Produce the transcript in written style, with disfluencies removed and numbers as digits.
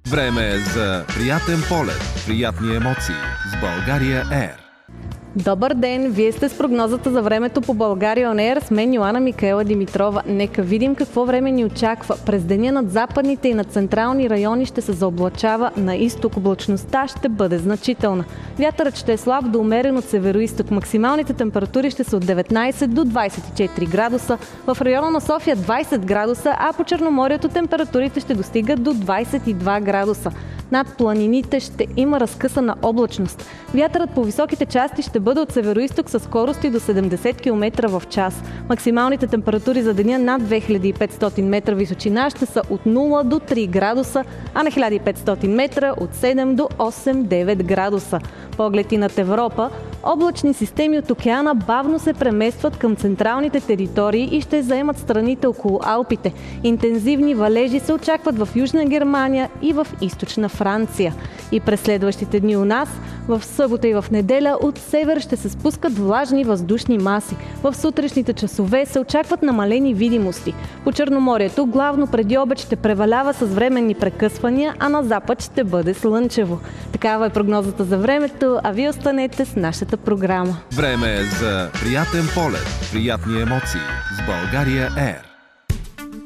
Време е за приятен полет, приятни емоции с България Air. Добър ден! Вие сте с прогнозата за времето по България On Air. С мен Йоана Микаела Димитрова. Нека видим какво време ни очаква. През деня над западните и над централни райони ще се заоблачава. На изток облачността ще бъде значителна. Вятърът ще е слаб до умерен от североизток. Максималните температури ще са от 19 до 24 градуса. В района на София 20 градуса, а по Черноморието температурите ще достигат до 22 градуса. Над планините ще има разкъсана облачност. Вятърът по високите части ще бъде от североизток със скорости до 70 км в час. Максималните температури за деня над 2500 метра височина ще са от 0 до 3 градуса, а на 1500 метра от 7 до 8-9 градуса. Поглед и над Европа, облачни системи от океана бавно се преместват към централните територии и ще заемат страните около Алпите. Интензивни валежи се очакват в Южна Германия и в Източна Франция. И през следващите дни у нас, в събота и в неделя, от север ще се спускат влажни въздушни маси. В сутрешните часове се очакват намалени видимости. По Черноморието главно преди обед ще превалява с временни прекъсвания, а на запад ще бъде слънчево. Такава е прогнозата за времето, а вие останете с нашата програма. Време е за приятен полет, приятни емоции с България Air.